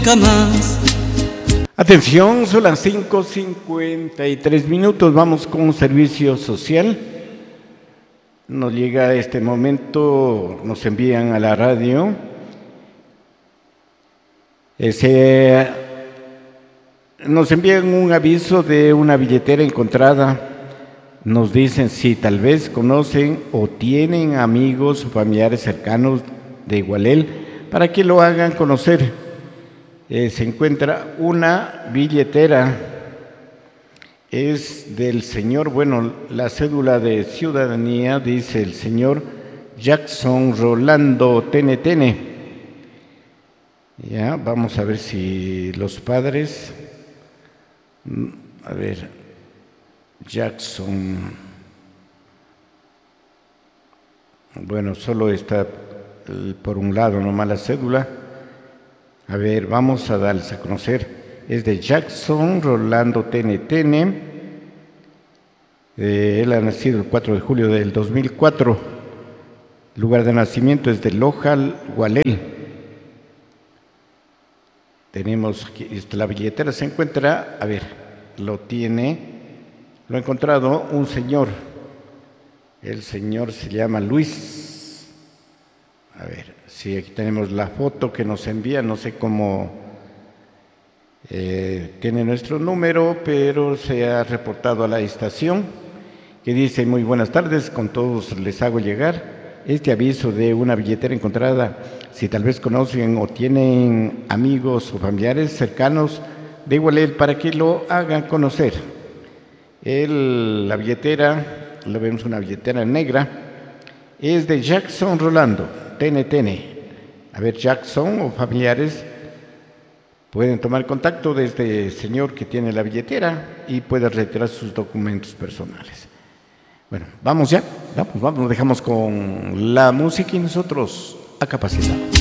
nunca más. Atención, son las 5:53. Vamos con un servicio social. Nos llega este momento, nos envían a la radio. Nos envían un aviso de una billetera encontrada. Nos dicen si tal vez conocen o tienen amigos o familiares cercanos de Igualel para que lo hagan conocer. Se encuentra una billetera, es del señor, bueno, la cédula de ciudadanía dice el señor Jackson Rolando Tenetene. Ya, vamos a ver si los padres, a ver, Jackson, bueno, solo está por un lado nomás la cédula. A ver, vamos a darles a conocer. Es de Jackson Rolando Tenetene. Él ha nacido el 4 de julio del 2004. Lugar de nacimiento es de Lojal, Gualel. Tenemos aquí, la billetera se encuentra, a ver, lo ha encontrado un señor. El señor se llama Luis. A ver, sí, aquí tenemos la foto que nos envía, no sé cómo tiene nuestro número, pero se ha reportado a la estación que dice: muy buenas tardes, con todos les hago llegar este aviso de una billetera encontrada. Si tal vez conocen o tienen amigos o familiares cercanos de Igualel para que lo hagan conocer. La billetera, lo vemos una billetera negra, es de Jackson Rolando Tenetene. A ver, Jackson o familiares pueden tomar contacto desde el señor que tiene la billetera y puede retirar sus documentos personales. Bueno, vamos ya, vamos, dejamos con la música y nosotros a capacitar.